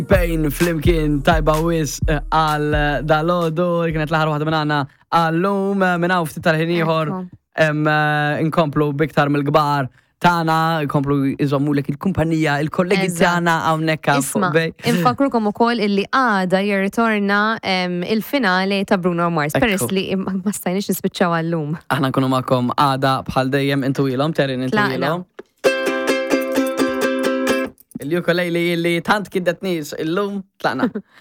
Bejn flimkien tajba wis għal dal-ħodu, kienet laħar waħda minna għallum minnaw ftit tal-ħiniħor inkomplu biktar mill-gbar tana, inkomplu iżommu l il-kumpanija, il-kollegi tana għawnekka. Isma, infakrukom u koll illi għada jirritorna il-finali ta' Bruno Mars, peress li ma stajniex nispiċċaw għallum. Aħna nkunu ma'kom għada bħal dejjem intu ilom, terin intu ilom. Il-ukulele li tant kiddet nis illum tlaqna.